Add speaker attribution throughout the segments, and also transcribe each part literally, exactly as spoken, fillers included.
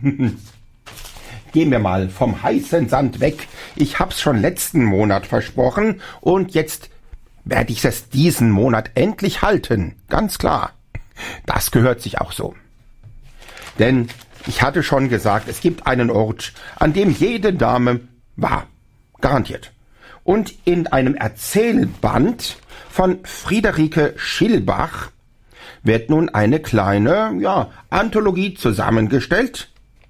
Speaker 1: Gehen wir mal vom heißen Sand weg. Ich hab's schon letzten Monat versprochen und jetzt werde ich es diesen Monat endlich halten. Ganz klar. Das gehört sich auch so. Denn ich hatte schon gesagt, es gibt einen Ort, an dem jede Dame war. Garantiert. Und in einem Erzählband von Friederike Schilbach wird nun eine kleine, ja, Anthologie zusammengestellt.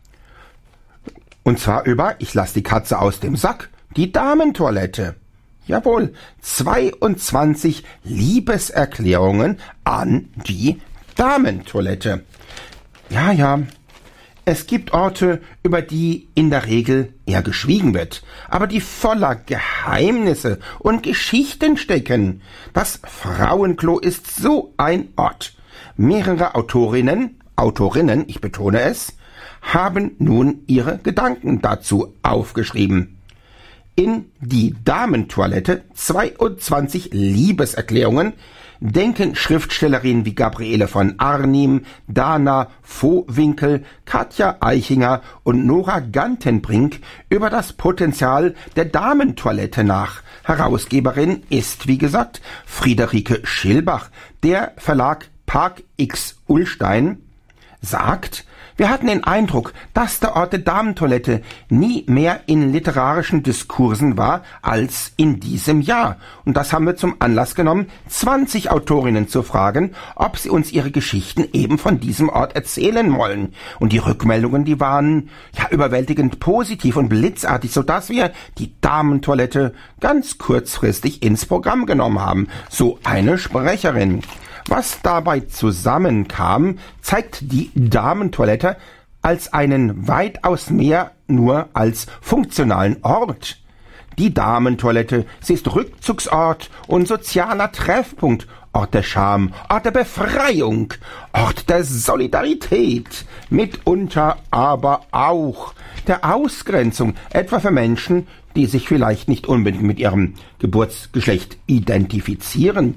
Speaker 1: Und zwar über, ich lasse die Katze aus dem Sack, die Damentoilette. Jawohl, zweiundzwanzig Liebeserklärungen an die Damentoilette. Ja, ja, es gibt Orte, über die in der Regel eher geschwiegen wird, aber die voller Geheimnisse und Geschichten stecken. Das Frauenklo ist so ein Ort. Mehrere Autorinnen, Autorinnen, ich betone es, haben nun ihre Gedanken dazu aufgeschrieben. In die Damentoilette zweiundzwanzig Liebeserklärungen denken Schriftstellerinnen wie Gabriele von Arnim, Dana Vohwinkel, Katja Eichinger und Nora Gantenbrink über das Potenzial der Damentoilette nach. Herausgeberin ist, wie gesagt, Friederike Schilbach. Der Verlag Park X Ullstein sagt, wir hatten den Eindruck, dass der Ort der Damentoilette nie mehr in literarischen Diskursen war als in diesem Jahr. Und das haben wir zum Anlass genommen, zwanzig Autorinnen zu fragen, ob sie uns ihre Geschichten eben von diesem Ort erzählen wollen. Und die Rückmeldungen, die waren ja überwältigend positiv und blitzartig, sodass wir die Damentoilette ganz kurzfristig ins Programm genommen haben. So eine Sprecherin. Was dabei zusammenkam, zeigt die Damentoilette als einen weitaus mehr nur als funktionalen Ort. Die Damentoilette, sie ist Rückzugsort und sozialer Treffpunkt, Ort der Scham, Ort der Befreiung, Ort der Solidarität, mitunter aber auch der Ausgrenzung, etwa für Menschen, die sich vielleicht nicht unbedingt mit ihrem Geburtsgeschlecht identifizieren.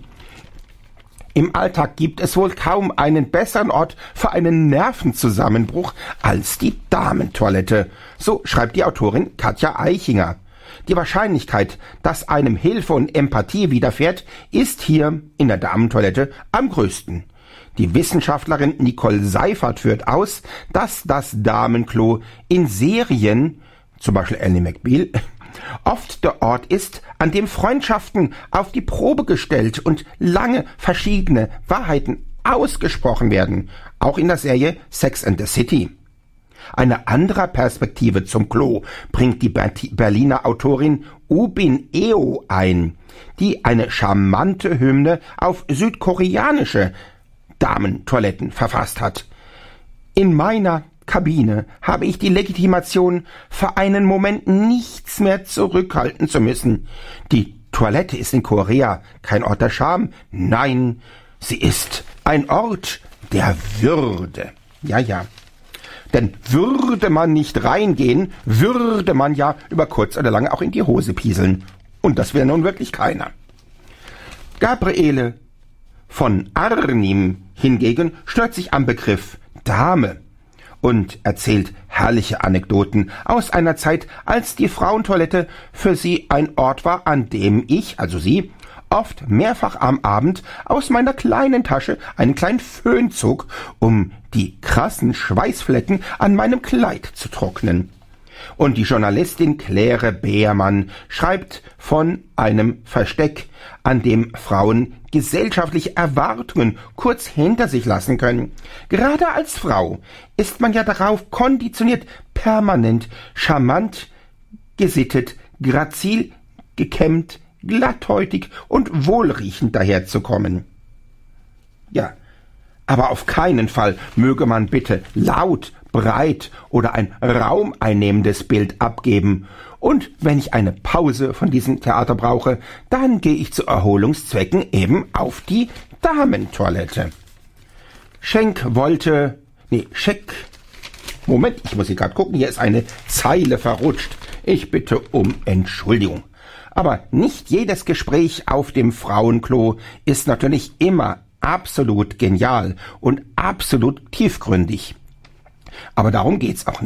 Speaker 1: Im Alltag gibt es wohl kaum einen besseren Ort für einen Nervenzusammenbruch als die Damentoilette. So schreibt die Autorin Katja Eichinger. Die Wahrscheinlichkeit, dass einem Hilfe und Empathie widerfährt, ist hier in der Damentoilette am größten. Die Wissenschaftlerin Nicole Seifert führt aus, dass das Damenklo in Serien, zum Beispiel Ally McBeal, oft der Ort ist, an dem Freundschaften auf die Probe gestellt und lange verschiedene Wahrheiten ausgesprochen werden, auch in der Serie Sex and the City. Eine andere Perspektive zum Klo bringt die Berliner Autorin Ubin Eo ein, die eine charmante Hymne auf südkoreanische Damentoiletten verfasst hat. In meiner Kabine habe ich die Legitimation, für einen Moment nichts mehr zurückhalten zu müssen. Die Toilette ist in Korea kein Ort der Scham. Nein, sie ist ein Ort der Würde. Ja, ja. Denn würde man nicht reingehen, würde man ja über kurz oder lang auch in die Hose pieseln. Und das wäre nun wirklich keiner. Gabriele von Arnim hingegen stört sich am Begriff Dame und erzählt herrliche Anekdoten aus einer Zeit, als die Frauentoilette für sie ein Ort war, an dem ich, also sie, oft mehrfach am Abend aus meiner kleinen Tasche einen kleinen Föhn zog, um die krassen Schweißflecken an meinem Kleid zu trocknen. Und die Journalistin Claire Beermann schreibt von einem Versteck, an dem Frauen gesellschaftliche Erwartungen kurz hinter sich lassen können. Gerade als Frau ist man ja darauf konditioniert, permanent, charmant, gesittet, grazil, gekämmt, glatthäutig und wohlriechend daherzukommen. Ja, aber auf keinen Fall möge man bitte laut, breit oder ein raumeinnehmendes Bild abgeben. Und wenn ich eine Pause von diesem Theater brauche, dann gehe ich zu Erholungszwecken eben auf die Damentoilette. Schenk wollte, nee, Scheck, Moment, ich muss hier gerade gucken, hier ist eine Zeile verrutscht. Ich bitte um Entschuldigung. Aber nicht jedes Gespräch auf dem Frauenklo ist natürlich immer absolut genial und absolut tiefgründig. Aber darum geht's auch nicht.